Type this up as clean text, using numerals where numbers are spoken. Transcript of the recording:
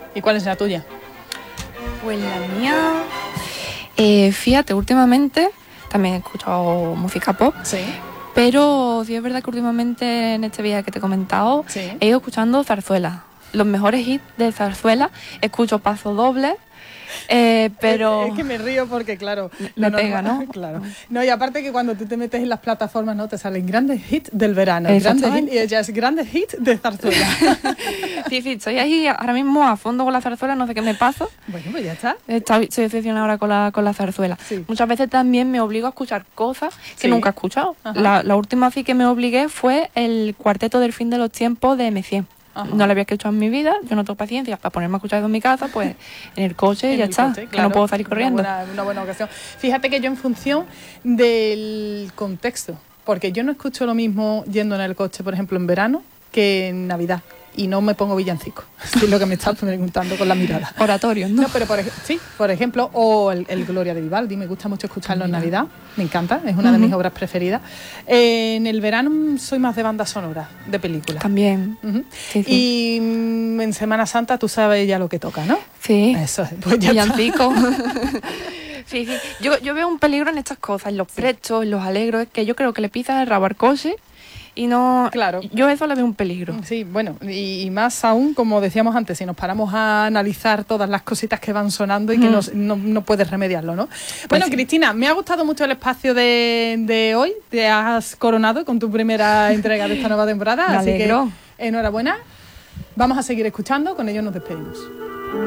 ¿Y cuál es la tuya? Pues la mía... fíjate, últimamente también he escuchado música pop. Sí. Pero sí es verdad que últimamente en este viaje que te he comentado he ido escuchando zarzuela. Los mejores hits de zarzuela. Escucho Paso Doble, pero... Es que me río porque, claro... Me pega, ¿no? Claro. No, y aparte que cuando tú te metes en las plataformas, ¿no? Te salen grandes hits del verano, grandes hits, y ella es grandes hits de zarzuela. Sí, estoy ahí ahora mismo a fondo con la zarzuela, no sé qué me pasa. Bueno, pues ya está. Estoy obsesionada ahora con la zarzuela. Sí. Muchas veces también me obligo a escuchar cosas que nunca he escuchado. La última sí que me obligué fue el Cuarteto del Fin de los Tiempos de M100. No lo había escuchado en mi vida, yo no tengo paciencia para ponerme a escuchar eso en mi casa, pues en el coche y ya está, claro, que no puedo salir corriendo. Una buena ocasión. Fíjate que yo en función del contexto, porque yo no escucho lo mismo yendo en el coche, por ejemplo, en verano, que en Navidad. Y no me pongo villancicos, es lo que me estás preguntando con la mirada. Oratorios, ¿no? No, pero por ejemplo, o el Gloria de Vivaldi, me gusta mucho escucharlo en Navidad, me encanta, es una de mis obras preferidas. En el verano soy más de banda sonora, de películas. También. Sí. Y en Semana Santa tú sabes ya lo que toca, ¿no? Sí. Eso es, pues ya villancicos. Sí. Yo veo un peligro en estas cosas, en los prestos, en los alegros, es que yo creo que le pisas el rabo al coche. Y no, claro. Yo eso le veo un peligro. Sí, bueno, y más aún, como decíamos antes, si nos paramos a analizar todas las cositas que van sonando y que no puedes remediarlo, ¿no? Bueno, sí. Cristina, me ha gustado mucho el espacio de hoy. Te has coronado con tu primera entrega de esta nueva temporada. Me alegro. Así que enhorabuena. Vamos a seguir escuchando, con ello nos despedimos.